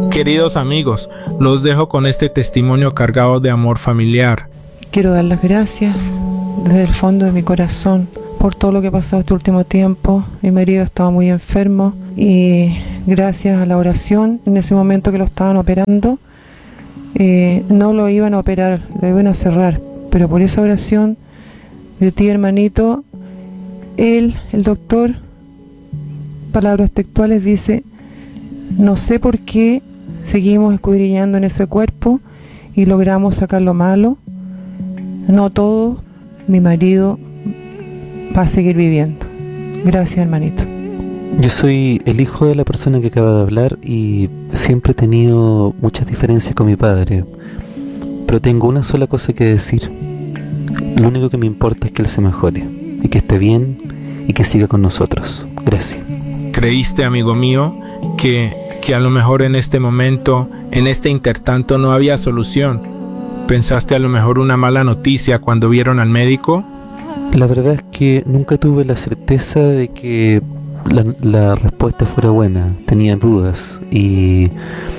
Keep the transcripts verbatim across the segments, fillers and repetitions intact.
Queridos amigos, los dejo con este testimonio cargado de amor familiar. Quiero dar las gracias desde el fondo de mi corazón por todo lo que ha pasado este último tiempo. Mi marido estaba muy enfermo y gracias a la oración, en ese momento que lo estaban operando, eh, no lo iban a operar, lo iban a cerrar, pero por esa oración de ti, hermanito, él, el doctor, palabras textuales, dice: no sé por qué seguimos escudriñando en ese cuerpo y logramos sacar lo malo. No todo, mi marido va a seguir viviendo. Gracias, hermanito. Yo soy el hijo de la persona que acaba de hablar y siempre he tenido muchas diferencias con mi padre, pero tengo una sola cosa que decir. Lo único que me importa es que él se mejore y que esté bien y que siga con nosotros. Gracias. ¿Creíste, amigo mío, que, que a lo mejor en este momento, en este intertanto, no había solución? ¿Pensaste a lo mejor una mala noticia cuando vieron al médico? La verdad es que nunca tuve la certeza de que la, la respuesta fuera buena. Tenía dudas y,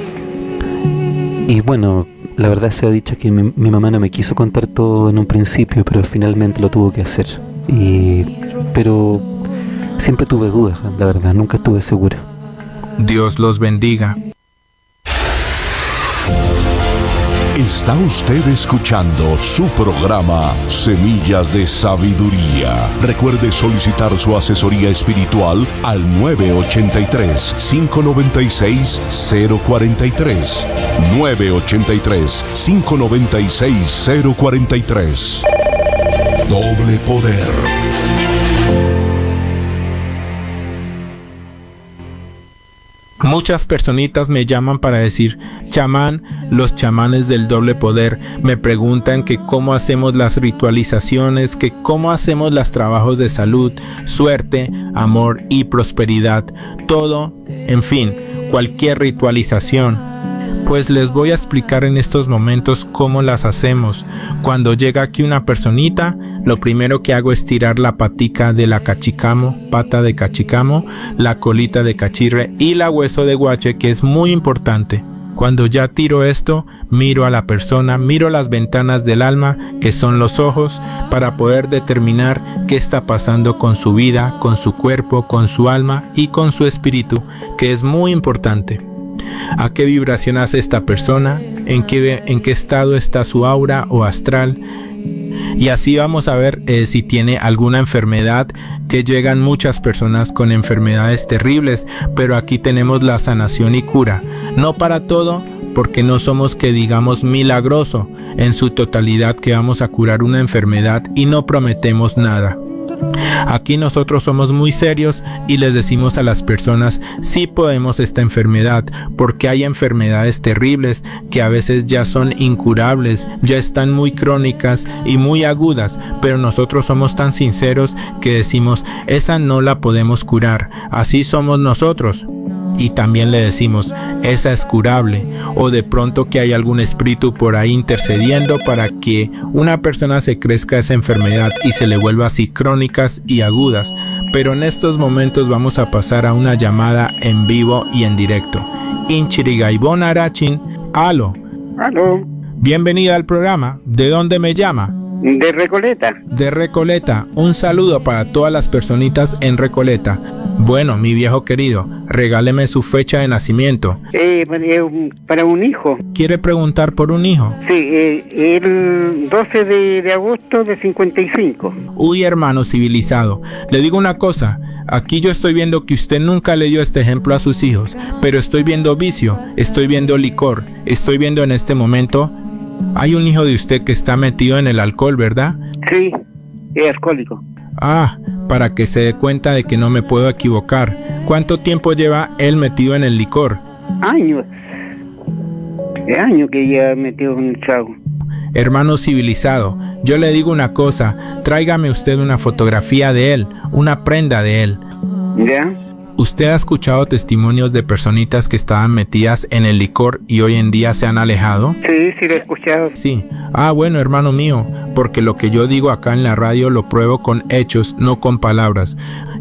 y bueno, la verdad se ha dicho que mi, mi mamá no me quiso contar todo en un principio, pero finalmente lo tuvo que hacer. Y, pero siempre tuve dudas, la verdad, nunca estuve seguro. Dios los bendiga. Está usted escuchando su programa Semillas de Sabiduría. Recuerde solicitar su asesoría espiritual al nueve ocho tres, cinco nueve seis, cero cuatro tres. nueve ocho tres, cinco nueve seis, cero cuatro tres. Doble poder. Muchas personitas me llaman para decir: chamán, los chamanes del doble poder me preguntan que cómo hacemos las ritualizaciones, que cómo hacemos los trabajos de salud, suerte, amor y prosperidad, todo, en fin, cualquier ritualización. Pues les voy a explicar en estos momentos cómo las hacemos. Cuando llega aquí una personita, lo primero que hago es tirar la patica de la cachicamo, pata de cachicamo, la colita de cachirre y la hueso de guache, que es muy importante. Cuando ya tiro esto, miro a la persona, miro las ventanas del alma, que son los ojos, para poder determinar qué está pasando con su vida, con su cuerpo, con su alma y con su espíritu, que es muy importante. ¿A qué vibración hace esta persona? ¿En qué, en qué estado está su aura o astral? Y así vamos a ver eh, si tiene alguna enfermedad, que llegan muchas personas con enfermedades terribles, pero aquí tenemos la sanación y cura. No para todo, porque no somos, que digamos, milagroso en su totalidad que vamos a curar una enfermedad, y no prometemos nada. Aquí nosotros somos muy serios y les decimos a las personas: sí podemos esta enfermedad, porque hay enfermedades terribles que a veces ya son incurables, ya están muy crónicas y muy agudas, pero nosotros somos tan sinceros que decimos: esa no la podemos curar. Así somos nosotros. Y también le decimos: esa es curable, o de pronto que hay algún espíritu por ahí intercediendo para que una persona se crezca esa enfermedad y se le vuelva así crónicas y agudas. Pero en estos momentos vamos a pasar a una llamada en vivo y en directo. Inchirigaibón Arachin, aló. Aló. Bienvenida al programa. ¿De dónde me llama? De Recoleta. De Recoleta. Un saludo para todas las personitas en Recoleta. Bueno, mi viejo querido, regáleme su fecha de nacimiento. Eh, para un hijo. ¿Quiere preguntar por un hijo? Sí, eh, el doce de agosto de cincuenta y cinco. Uy, hermano civilizado, le digo una cosa. Aquí yo estoy viendo que usted nunca le dio este ejemplo a sus hijos, pero estoy viendo vicio, estoy viendo licor, estoy viendo en este momento... Hay un hijo de usted que está metido en el alcohol, ¿verdad? Sí, es alcohólico. Ah, para que se dé cuenta de que no me puedo equivocar. ¿Cuánto tiempo lleva él metido en el licor? Años. Es años que ya metido en el trago. Hermano civilizado, yo le digo una cosa. Tráigame usted una fotografía de él, una prenda de él. ¿Ya? ¿Usted ha escuchado testimonios de personitas que estaban metidas en el licor y hoy en día se han alejado? Sí, sí lo he escuchado. Sí. Ah, bueno, hermano mío, porque lo que yo digo acá en la radio lo pruebo con hechos, no con palabras.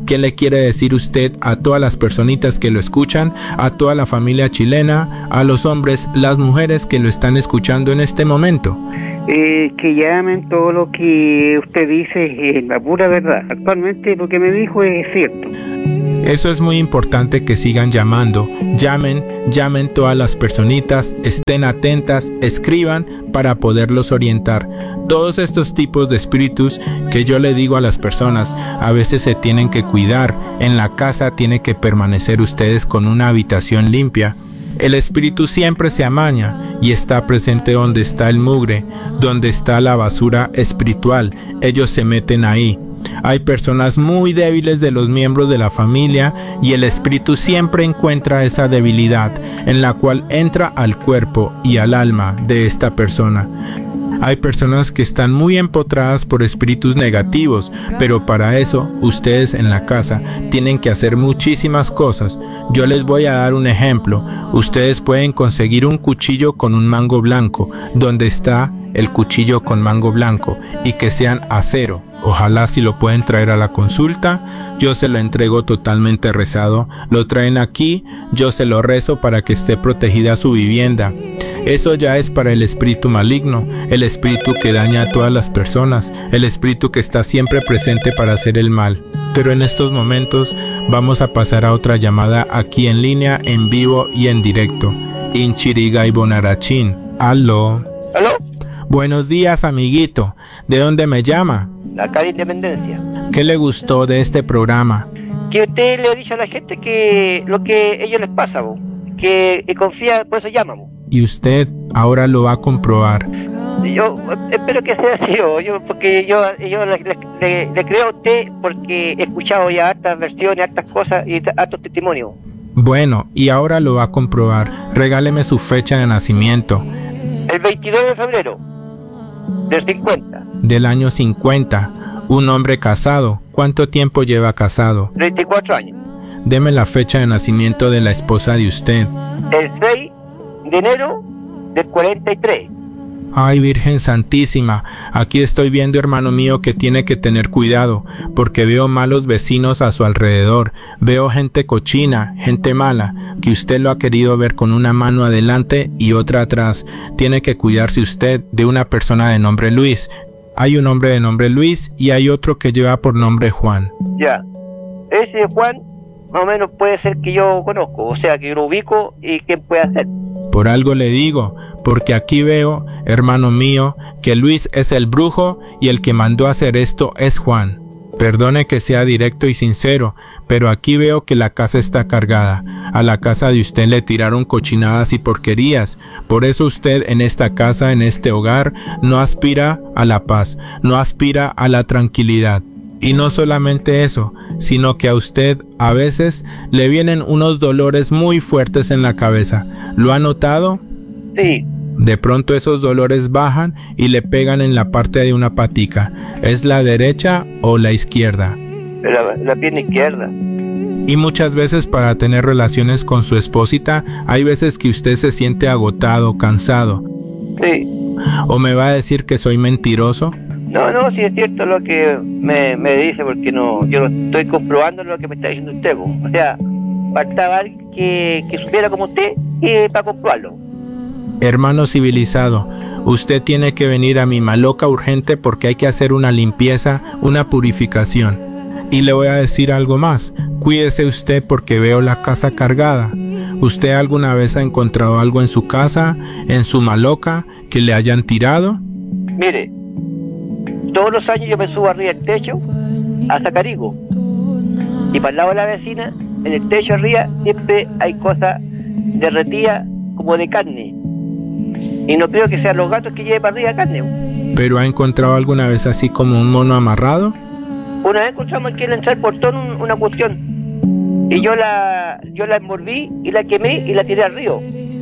¿Qué le quiere decir usted a todas las personitas que lo escuchan, a toda la familia chilena, a los hombres, las mujeres que lo están escuchando en este momento? Eh, que llamen, todo lo que usted dice es la pura verdad. Actualmente lo que me dijo es cierto. Eso es muy importante, que sigan llamando. Llamen, llamen todas las personitas, estén atentas, escriban para poderlos orientar. Todos estos tipos de espíritus que yo le digo a las personas, a veces se tienen que cuidar. En la casa tiene que permanecer ustedes con una habitación limpia. El espíritu siempre se amaña y está presente donde está el mugre, donde está la basura espiritual. Ellos se meten ahí. Hay personas muy débiles de los miembros de la familia y el espíritu siempre encuentra esa debilidad en la cual entra al cuerpo y al alma de esta persona. Hay personas que están muy empotradas por espíritus negativos, pero para eso ustedes en la casa tienen que hacer muchísimas cosas. Yo les voy a dar un ejemplo. Ustedes pueden conseguir un cuchillo con un mango blanco, donde está el cuchillo con mango blanco, y que sean acero. Ojalá si lo pueden traer a la consulta, yo se lo entrego totalmente rezado. Lo traen aquí, yo se lo rezo para que esté protegida su vivienda. Eso ya es para el espíritu maligno, el espíritu que daña a todas las personas, el espíritu que está siempre presente para hacer el mal. Pero en estos momentos vamos a pasar a otra llamada aquí en línea, en vivo y en directo. Inchiriga y Bonarachín. Aló. ¿Aló? Buenos días, amiguito. ¿De dónde me llama? Acá de Independencia. ¿Qué le gustó de este programa? Que usted le ha dicho a la gente que lo que a ellos les pasa, bo, que, que confía, por eso llama. Bo. Y usted ahora lo va a comprobar. Yo espero que sea así, bo, yo, porque yo, yo le, le, le creo a usted porque he escuchado ya hartas versiones, hartas cosas y hartos testimonios. Bueno, y ahora lo va a comprobar. Regáleme su fecha de nacimiento. El veintidós de febrero del cincuenta. Del año cincuenta. Un hombre casado. ¿Cuánto tiempo lleva casado? treinta y cuatro años. Deme la fecha de nacimiento de la esposa de usted. El seis de enero del cuarenta y tres. Ay, Virgen Santísima, aquí estoy viendo, hermano mío, que tiene que tener cuidado, porque veo malos vecinos a su alrededor, veo gente cochina, gente mala, que usted lo ha querido ver con una mano adelante y otra atrás. Tiene que cuidarse usted de una persona de nombre Luis. Hay un hombre de nombre Luis y hay otro que lleva por nombre Juan. Ya, ese Juan más o menos puede ser que yo conozco, o sea, que yo lo ubico y quién puede ser. Por algo le digo, porque aquí veo, hermano mío, que Luis es el brujo y el que mandó a hacer esto es Juan. Perdone que sea directo y sincero, pero aquí veo que la casa está cargada. A la casa de usted le tiraron cochinadas y porquerías. Por eso usted en esta casa, en este hogar, no aspira a la paz, no aspira a la tranquilidad. Y no solamente eso, sino que a usted a veces le vienen unos dolores muy fuertes en la cabeza. ¿Lo ha notado? Sí. De pronto esos dolores bajan y le pegan en la parte de una patica. ¿Es la derecha o la izquierda? La, la pierna izquierda. Y muchas veces para tener relaciones con su esposita, hay veces que usted se siente agotado, cansado. Sí. ¿O me va a decir que soy mentiroso? No, no, sí es cierto lo que me, me dice, porque no, yo no estoy comprobando lo que me está diciendo usted, bo. O sea, faltaba alguien que, que supiera como usted y para comprobarlo. Hermano civilizado, usted tiene que venir a mi Maloca urgente porque hay que hacer una limpieza, una purificación. Y le voy a decir algo más, cuídese usted porque veo la casa cargada. ¿Usted alguna vez ha encontrado algo en su casa, en su Maloca, que le hayan tirado? Mire, todos los años yo me subo arriba del techo a sacar higo. Y para el lado de la vecina, en el techo arriba, siempre hay cosas derretidas como de carne. Y no creo que sean los gatos que lleven para arriba carne. ¿Pero ha encontrado alguna vez así como un mono amarrado? Una vez encontramos aquí en entrar el portón un, una cuestión. Y yo la, yo la envolví y la quemé y la tiré al río.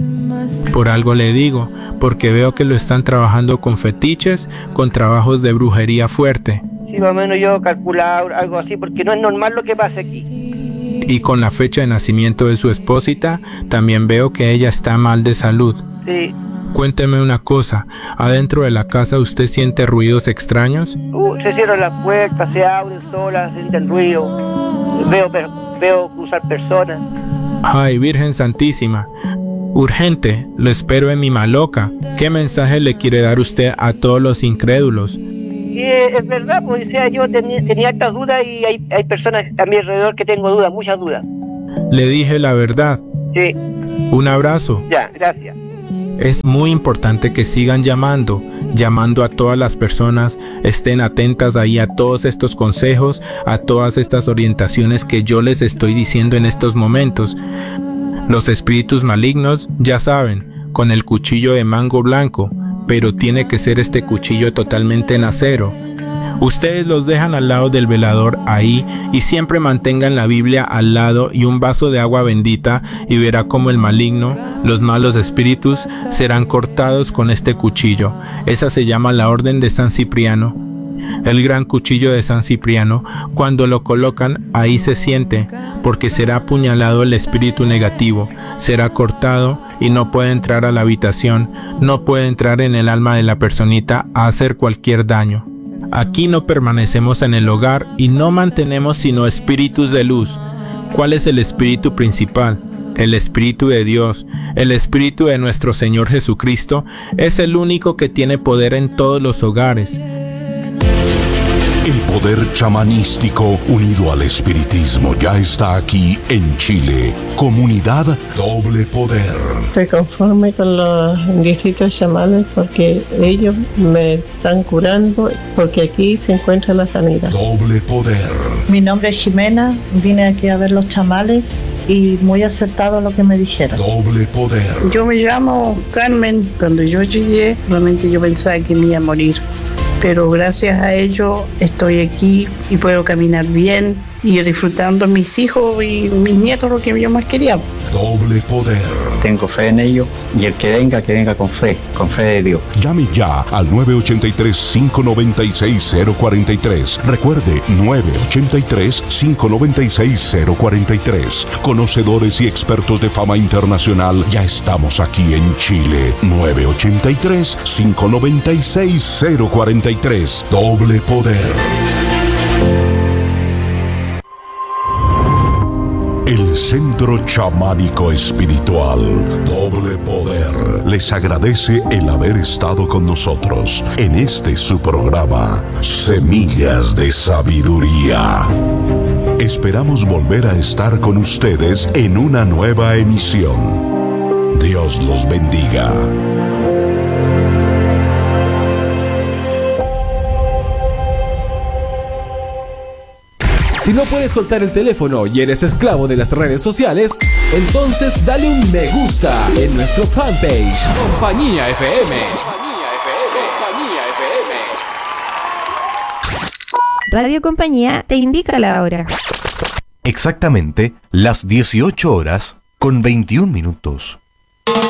Por algo le digo, porque veo que lo están trabajando con fetiches, con trabajos de brujería fuerte. Sí, más o menos yo calculaba algo así, porque no es normal lo que pasa aquí. Y con la fecha de nacimiento de su esposita, también veo que ella está mal de salud. Sí. Cuénteme una cosa, ¿adentro de la casa usted siente ruidos extraños? Uh, se cierran las puertas, se abren solas, se sienten ruido. veo, per- veo cruzar personas. Ay, Virgen Santísima, urgente, lo espero en mi Maloca. ¿Qué mensaje le quiere dar usted a todos los incrédulos? Y eh, es verdad, pues, o sea, yo tenía, tenía estas dudas y hay, hay personas a mi alrededor que tengo dudas, muchas dudas. Le dije la verdad. Sí. Un abrazo. Ya, gracias. Es muy importante que sigan llamando, llamando a todas las personas, estén atentas ahí a todos estos consejos, a todas estas orientaciones que yo les estoy diciendo en estos momentos. Los espíritus malignos, ya saben, con el cuchillo de mango blanco, pero tiene que ser este cuchillo totalmente en acero. Ustedes los dejan al lado del velador ahí y siempre mantengan la Biblia al lado y un vaso de agua bendita y verá cómo el maligno, los malos espíritus, serán cortados con este cuchillo. Esa se llama la Orden de San Cipriano. El gran cuchillo de San Cipriano, cuando lo colocan, ahí se siente, porque será apuñalado el espíritu negativo, será cortado y no puede entrar a la habitación, no puede entrar en el alma de la personita a hacer cualquier daño. Aquí no permanecemos en el hogar y no mantenemos sino espíritus de luz. ¿Cuál es el espíritu principal? El Espíritu de Dios, el Espíritu de nuestro Señor Jesucristo, es el único que tiene poder en todos los hogares. El poder chamanístico unido al espiritismo ya está aquí en Chile. Comunidad Doble Poder. Estoy conforme con los indiecitos chamanes porque ellos me están curando, porque aquí se encuentra la sanidad. Doble Poder. Mi nombre es Jimena, vine aquí a ver los chamales y muy acertado lo que me dijeron. Doble Poder. Yo me llamo Carmen. Cuando yo llegué, realmente yo pensaba que me iba a morir. Pero gracias a ello estoy aquí y puedo caminar bien y disfrutando mis hijos y mis nietos, lo que yo más quería. Doble Poder. Tengo fe en ello y el que venga, que venga con fe, con fe de Dios. Llame ya al nueve ocho tres, cinco nueve seis, cero cuatro tres. Recuerde, nueve ocho tres, cinco nueve seis, cero cuatro tres. Conocedores y expertos de fama internacional, ya estamos aquí en Chile. nueve ocho tres, cinco nueve seis, cero cuatro tres. Doble Poder. El Centro Chamánico Espiritual Doble Poder les agradece el haber estado con nosotros en este su programa Semillas de Sabiduría. Esperamos volver a estar con ustedes en una nueva emisión. Dios los bendiga. Si no puedes soltar el teléfono y eres esclavo de las redes sociales, entonces dale un me gusta en nuestro fanpage Compañía F M. Compañía F M. Compañía F M. Radio Compañía te indica la hora. Exactamente las dieciocho horas con veintiún minutos.